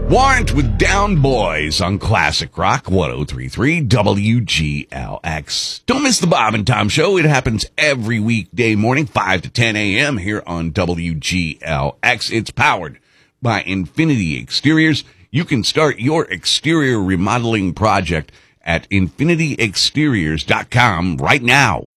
Warrant with Down Boys on Classic Rock 103.3 WGLX. Don't miss the Bob and Tom Show. It happens every weekday morning, 5 to 10 a.m. here on WGLX. It's powered by Infinity Exteriors. You can start your exterior remodeling project at infinityexteriors.com right now.